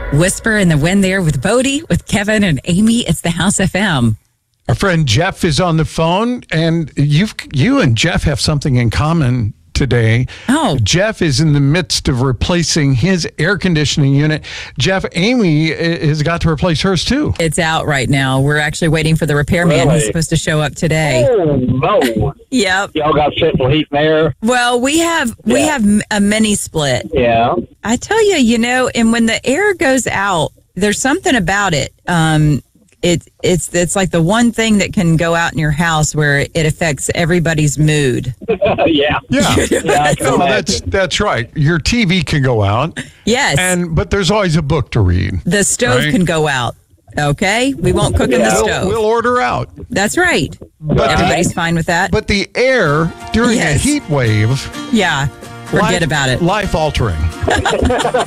Whisper in the Wind there with Bodie, with Kevin and Amy. It's the House FM. Our friend Jeff is on the phone, and you and Jeff have something in common today. Oh. Jeff is in the midst of replacing his air conditioning unit. Jeff, Amy has got to replace hers too. It's out right now. We're actually waiting for the repairman. Really? He's supposed to show up today. Oh, no. Yep. Y'all got central heat and air? Well, we have a mini split. Yeah. I tell you, and when the air goes out, there's something about it. It's like the one thing that can go out in your house where it affects everybody's mood. Yeah. Yeah. No, that's right. Your TV can go out. Yes. But there's always a book to read. The stove can go out. Okay? We won't cook in the stove. We'll order out. That's right. But everybody's fine with that. But the air during a heat wave, yeah. Forget about it. Life altering.